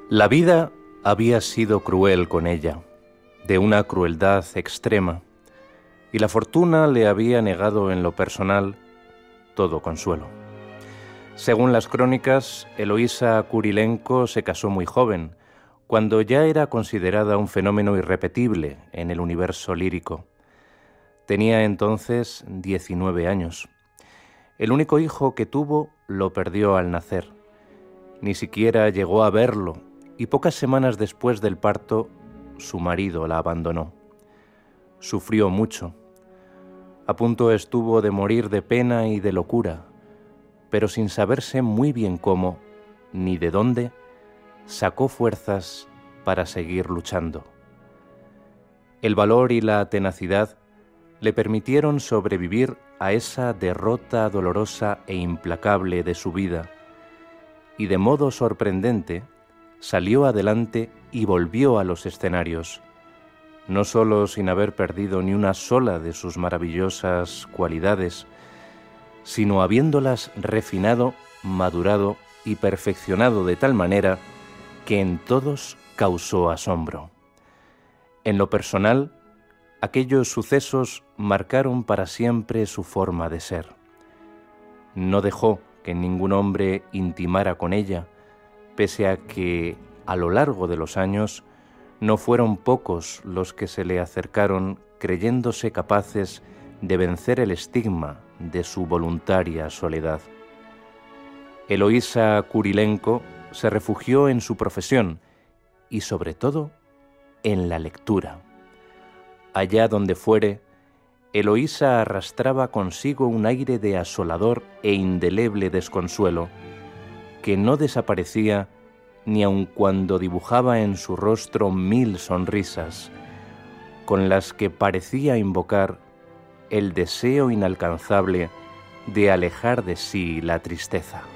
La vida había sido cruel con ella, de una crueldad extrema, y la fortuna le había negado en lo personal todo consuelo. Según las crónicas, Eloísa Kurilenko se casó muy joven, cuando ya era considerada un fenómeno irrepetible en el universo lírico. Tenía entonces 19 años. El único hijo que tuvo lo perdió al nacer. Ni siquiera llegó a verlo, y pocas semanas después del parto, su marido la abandonó. Sufrió mucho. A punto estuvo de morir de pena y de locura, pero sin saberse muy bien cómo, ni de dónde, sacó fuerzas para seguir luchando. El valor y la tenacidad le permitieron sobrevivir a esa derrota dolorosa e implacable de su vida, y de modo sorprendente salió adelante y volvió a los escenarios, no solo sin haber perdido ni una sola de sus maravillosas cualidades, sino habiéndolas refinado, madurado y perfeccionado de tal manera que en todos causó asombro. En lo personal, aquellos sucesos marcaron para siempre su forma de ser. No dejó que ningún hombre intimara con ella, pese a que, a lo largo de los años, no fueron pocos los que se le acercaron creyéndose capaces de vencer el estigma de su voluntaria soledad. Eloísa Kurilenko se refugió en su profesión y, sobre todo, en la lectura. Allá donde fuere, Eloísa arrastraba consigo un aire de asolador e indeleble desconsuelo, que no desaparecía ni aun cuando dibujaba en su rostro 1000 sonrisas, con las que parecía invocar el deseo inalcanzable de alejar de sí la tristeza.